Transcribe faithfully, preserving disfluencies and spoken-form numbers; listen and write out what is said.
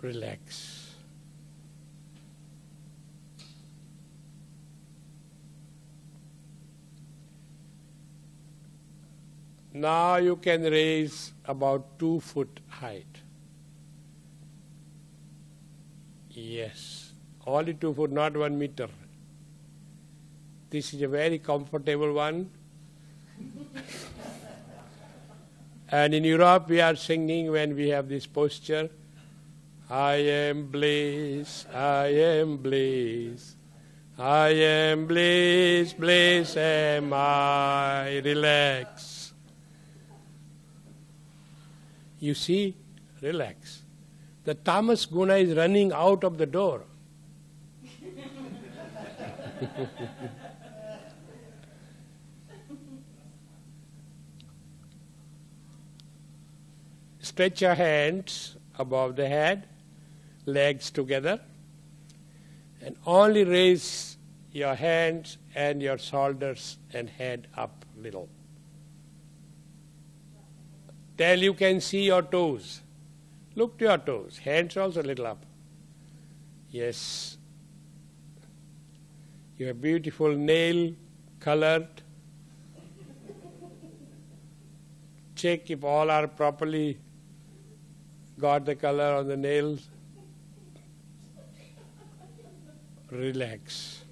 relax. Now you can raise about two foot height. Yes, only two foot, not one meter. This is a very comfortable one. And in Europe we are singing when we have this posture, I am bliss, I am bliss, I am bliss, bliss am I, relax. You see, relax. The tamas guna is running out of the door. Stretch your hands above the head, legs together, and only raise your hands and your shoulders and head up a little. Till you can see your toes. Look to your toes, hands also a little up. Yes. You have beautiful nail colored. Check if all are properly got the color on the nails. Relax.